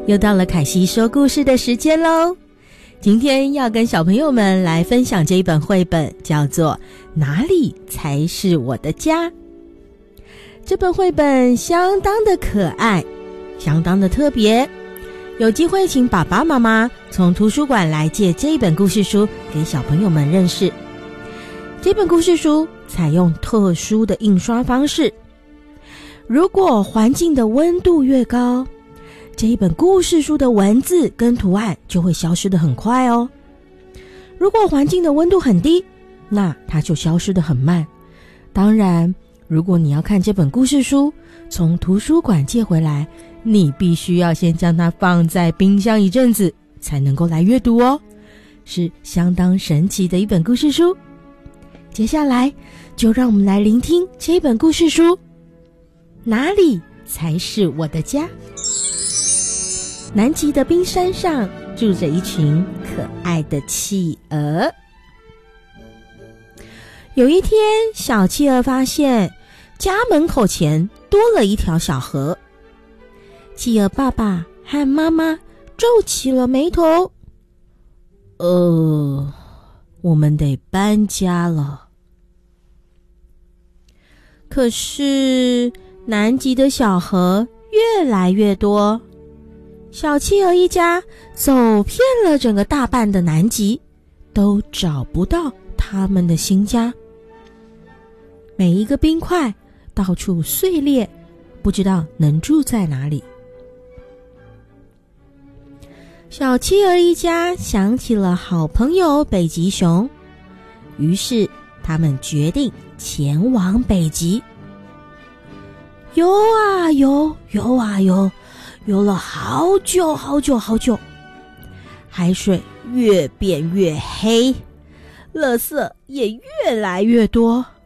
又到了凯西说故事的时间咯。今天要跟小朋友们来分享这一本绘本，叫做《哪里才是我的家》。这本绘本相当的可爱，相当的特别，有机会请爸爸妈妈从图书馆来借这一本故事书给小朋友们认识。这本故事书采用特殊的印刷方式，如果环境的温度越高，这一本故事书的文字跟图案就会消失得很快哦。如果环境的温度很低，那它就消失得很慢。当然，如果你要看这本故事书，从图书馆借回来，你必须要先将它放在冰箱一阵子，才能够来阅读哦。是相当神奇的一本故事书。接下来，就让我们来聆听这本故事书。哪里才是我的家？南极的冰山上住着一群可爱的企鹅。有一天，小企鹅发现家门口前多了一条小河。企鹅爸爸和妈妈皱起了眉头。我们得搬家了。可是南极的小河越来越多，小企鹅一家走遍了整个大半的南极，都找不到他们的新家。每一个冰块到处碎裂，不知道能住在哪里。小企鹅一家想起了好朋友北极熊，于是他们决定前往北极。游啊游，游啊游，游了好久好久好久，海水越变越黑，垃圾也越来越多。